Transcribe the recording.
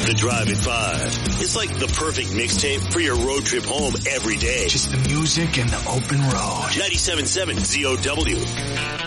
The Drive at 5. It's like the perfect mixtape for your road trip home every day. Just the music and the open road. 97.7 ZOW.